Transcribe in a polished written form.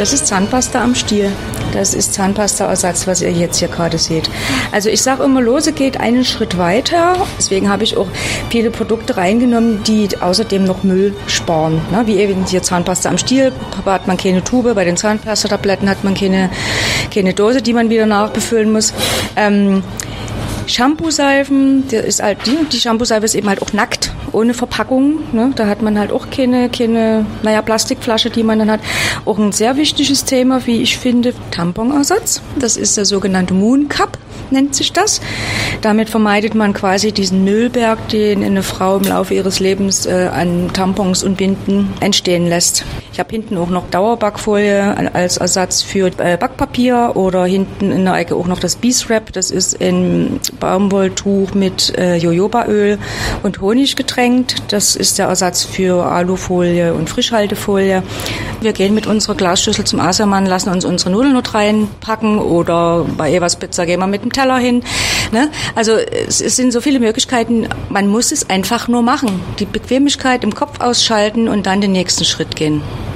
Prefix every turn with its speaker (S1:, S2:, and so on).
S1: Das ist Zahnpasta am Stiel. Das ist Zahnpasta-Ersatz, was ihr jetzt hier gerade seht. Also ich sage immer, Lose geht einen Schritt weiter. Deswegen habe ich auch viele Produkte reingenommen, die außerdem noch Müll sparen. Ne? Wie eben hier Zahnpasta am Stiel, da hat man keine Tube, bei den Zahnpasta-Tabletten hat man keine Dose, die man wieder nachbefüllen muss. Shampoo-Salben, die Shampoo-Salbe ist eben halt auch nackt, ohne Verpackung. Ne? Da hat man halt auch keine Plastikflasche, die man dann hat. Auch ein sehr wichtiges Thema, wie ich finde, Tamponersatz. Das ist der sogenannte Moon Cup, nennt sich das. Damit vermeidet man quasi diesen Müllberg, den eine Frau im Laufe ihres Lebens an Tampons und Binden entstehen lässt. Ich habe hinten auch noch Dauerbackfolie als Ersatz für Backpapier oder hinten in der Ecke auch noch das Beeswrap. Das ist ein Baumwolltuch mit Jojobaöl und Honig getränkt. Das ist der Ersatz für Alufolie und Frischhaltefolie. Wir gehen mit unserer Glasschüssel zum Asermann, lassen uns unsere Nudeln dort reinpacken oder bei Evas Pizza gehen wir mit dem Teller hin. Ne? Also es sind so viele Möglichkeiten. Man muss es einfach nur machen. Die Bequemlichkeit im Kopf ausschalten und dann den nächsten Schritt gehen.